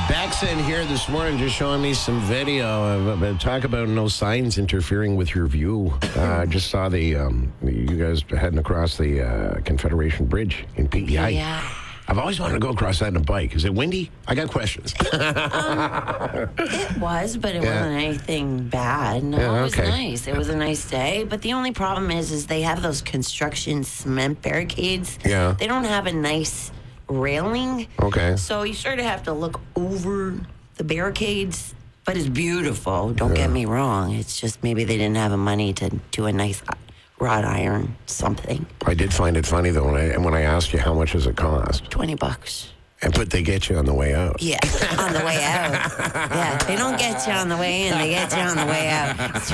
Beck's in here this morning just showing me some video. Talk about no signs interfering with your view. I just saw you guys heading across the Confederation Bridge in PEI. Yeah. I've always wanted to go across that in a bike. Is it windy? I got questions. It was, but it wasn't anything bad. No, it was nice. It was a nice day. But the only problem is they have those construction cement barricades. Yeah. They don't have a nice railing. Okay. So you sort of have to look over the barricades. But it's beautiful. Don't get me wrong. It's just maybe they didn't have the money to do a nice wrought iron something. I did find it funny, though, when I asked you how much does it cost. $20. But they get you on the way out. Yeah, on the way out. Yeah, they don't get you on the way in. They get you on the way out. It's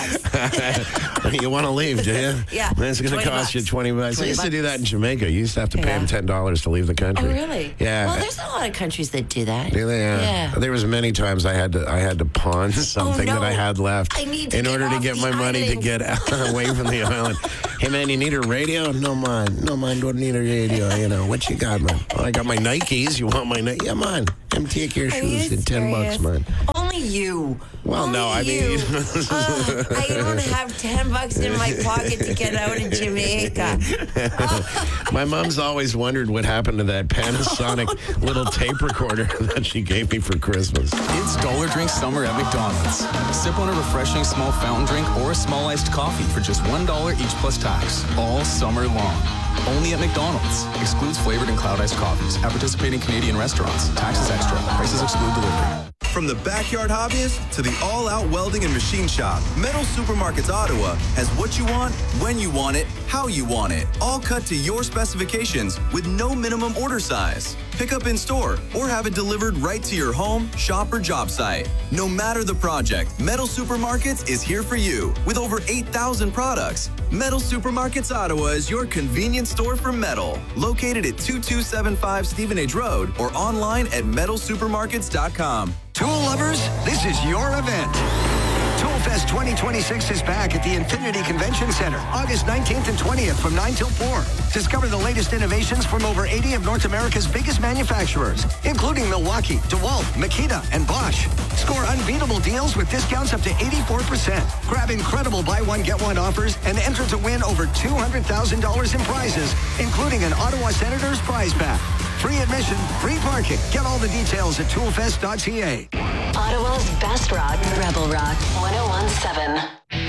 $20. You want to leave, do you? Yeah. It's going to cost you $20. I used to do that in Jamaica. You used to have to pay them $10 to leave the country. Oh, really? Yeah. Well, there's a lot of countries that do that. Do they? Yeah. There was many times I had to pawn something that I had left in order to get my money to get away from the island. Hey, man, you need a radio? No, man, don't need a radio. You know, what you got, man? Oh, I got my Nikes. You want my Nike? Yeah, man. Come take your shoes at $10, man. Only you. Well, Only no, I mean... I don't have $10 in my pocket to get out of Jamaica. My mom's always wondered what happened to that Panasonic little tape recorder that she gave me for Christmas. It's Dollar Drink Summer at McDonald's. Sip on a refreshing small fountain drink or a small iced coffee for just $1 each plus tax, all summer long. Only at McDonald's. Excludes flavored and cloud iced coffees. At participating Canadian restaurants. Taxes extra. Prices exclude delivery. From the backyard hobbyist to the all-out welding and machine shop, Metal Supermarkets Ottawa has what you want, when you want it, how you want it. All cut to your specifications with no minimum order size. Pick up in store or have it delivered right to your home, shop, or job site. No matter the project, Metal Supermarkets is here for you with over 8,000 products. Metal Supermarkets Ottawa is your convenience store for metal. Located at 2275 Stephen Age Road or online at metalsupermarkets.com. Tool lovers, this is your event. Toolfest 2026 is back at the Infinity Convention Center, August 19th and 20th from 9 till 4. Discover the latest innovations from over 80 of North America's biggest manufacturers, including Milwaukee, DeWalt, Makita, and Bosch. Score unbeatable deals with discounts up to 84%. Grab incredible buy one, get one offers and enter to win over $200,000 in prizes, including an Ottawa Senators prize pack. Free admission, free parking. Get all the details at toolfest.ca. Ottawa's best rock, Rebel Rock 101.7.